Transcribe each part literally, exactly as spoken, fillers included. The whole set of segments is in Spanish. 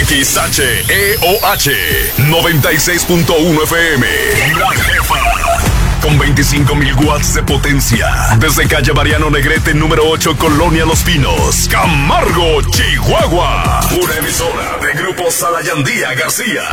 X H E O H noventa y seis punto uno F M. La Jefa. Con veinticinco mil watts de potencia. Desde calle Mariano Negrete, número ocho, Colonia Los Pinos, Camargo, Chihuahua. Una emisora de Grupo Salayandía García.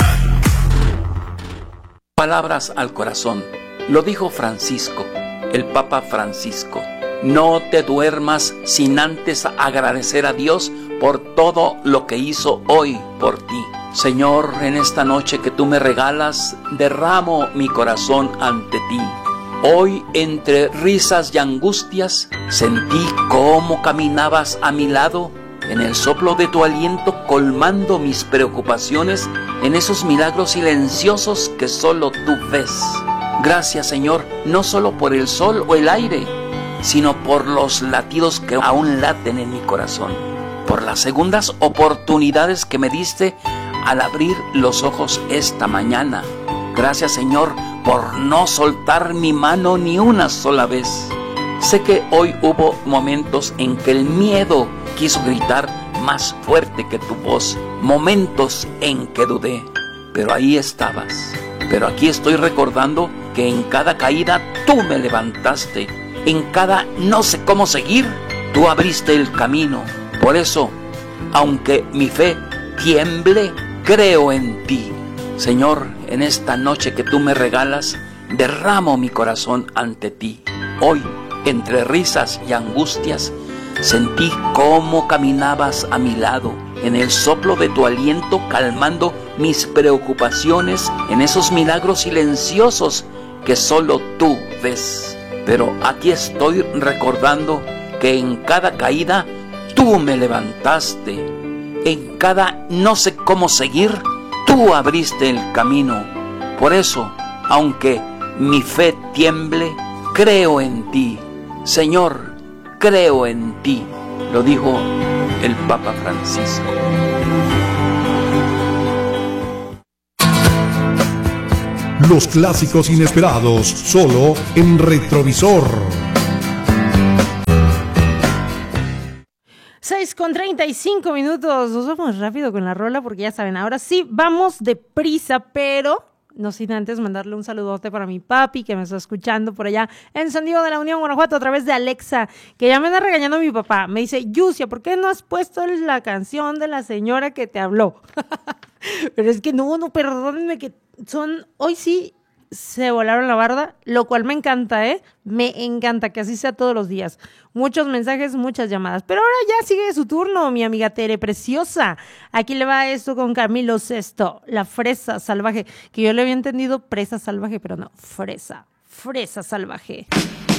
Palabras al corazón. Lo dijo Francisco, el Papa Francisco. No te duermas sin antes agradecer a Dios por todo lo que hizo hoy por ti. Señor, en esta noche que tú me regalas, derramo mi corazón ante ti. Hoy, entre risas y angustias, sentí cómo caminabas a mi lado, en el soplo de tu aliento, colmando mis preocupaciones en esos milagros silenciosos que solo tú ves. Gracias, Señor, no solo por el sol o el aire, sino por los latidos que aún laten en mi corazón, por las segundas oportunidades que me diste al abrir los ojos esta mañana. Gracias, Señor, por no soltar mi mano ni una sola vez. Sé que hoy hubo momentos en que el miedo quiso gritar más fuerte que tu voz, momentos en que dudé, pero ahí estabas. Pero aquí estoy recordando que en cada caída tú me levantaste. En cada no sé cómo seguir, tú abriste el camino. Por eso, aunque mi fe tiemble, creo en ti. Señor, en esta noche que tú me regalas, derramo mi corazón ante ti. Hoy, entre risas y angustias, sentí cómo caminabas a mi lado, en el soplo de tu aliento, calmando mis preocupaciones, en esos milagros silenciosos que solo tú ves. Pero aquí estoy recordando que en cada caída tú me levantaste. En cada no sé cómo seguir, tú abriste el camino. Por eso, aunque mi fe tiemble, creo en ti. Señor, creo en ti. Lo dijo el Papa Francisco. Los clásicos inesperados, solo en Retrovisor. seis con treinta y cinco minutos. Nos vamos rápido con la rola porque ya saben, ahora sí vamos deprisa, pero no sin antes mandarle un saludote para mi papi que me está escuchando por allá en San Diego de la Unión, Guanajuato, a través de Alexa, que ya me anda regañando mi papá. Me dice, Yusia, ¿por qué no has puesto la canción de la señora que te habló? Pero es que no, no, perdónenme que son, hoy sí se volaron la barda, lo cual me encanta, ¿eh? Me encanta que así sea todos los días. Muchos mensajes, muchas llamadas. Pero ahora ya sigue su turno, mi amiga Tere preciosa. Aquí le va esto con Camilo Sesto, la fresa salvaje, que yo le había entendido presa salvaje, pero no, fresa, fresa salvaje.